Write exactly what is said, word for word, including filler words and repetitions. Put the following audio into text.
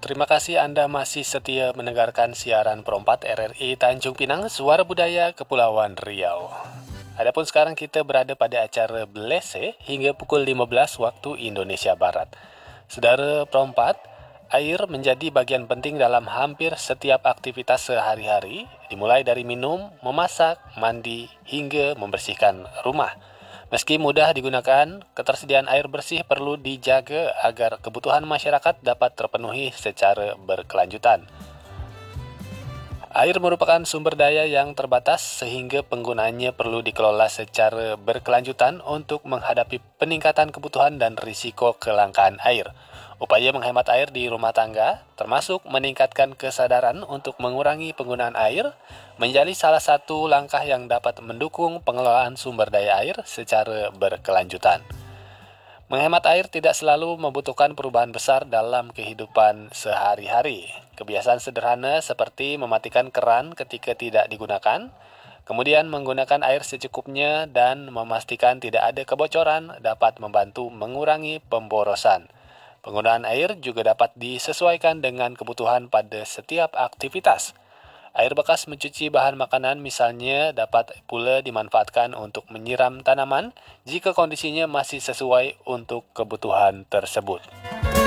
Terima kasih Anda masih setia mendengarkan siaran Perempat R R I Tanjung Pinang, Suara Budaya Kepulauan Riau. Adapun sekarang kita berada pada acara Belese hingga pukul lima belas waktu Indonesia Barat. Saudara Perempat, air menjadi bagian penting dalam hampir setiap aktivitas sehari-hari, dimulai dari minum, memasak, mandi, hingga membersihkan rumah. Meski mudah digunakan, ketersediaan air bersih perlu dijaga agar kebutuhan masyarakat dapat terpenuhi secara berkelanjutan. Air merupakan sumber daya yang terbatas sehingga penggunaannya perlu dikelola secara berkelanjutan untuk menghadapi peningkatan kebutuhan dan risiko kelangkaan air. Upaya menghemat air di rumah tangga, termasuk meningkatkan kesadaran untuk mengurangi penggunaan air, menjadi salah satu langkah yang dapat mendukung pengelolaan sumber daya air secara berkelanjutan. Menghemat air tidak selalu membutuhkan perubahan besar dalam kehidupan sehari-hari. Kebiasaan sederhana seperti mematikan keran ketika tidak digunakan, kemudian menggunakan air secukupnya dan memastikan tidak ada kebocoran dapat membantu mengurangi pemborosan. Penggunaan air juga dapat disesuaikan dengan kebutuhan pada setiap aktivitas. Air bekas mencuci bahan makanan misalnya dapat pula dimanfaatkan untuk menyiram tanaman jika kondisinya masih sesuai untuk kebutuhan tersebut.